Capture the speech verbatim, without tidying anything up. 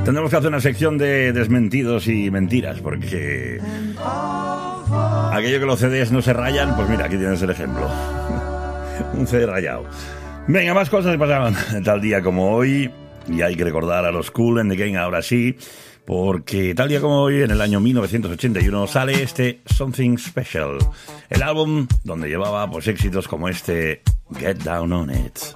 Tendremos que hacer una sección de desmentidos y mentiras, porque aquello que los C Ds no se rayan, pues mira, aquí tienes el ejemplo. Un C D rayado. Venga, más cosas que pasaban tal día como hoy, y hay que recordar a los Kool and the Gang ahora sí, porque tal día como hoy, en el año mil novecientos ochenta y uno, sale este Something Special, el álbum donde llevaba pues éxitos como este Get Down on It.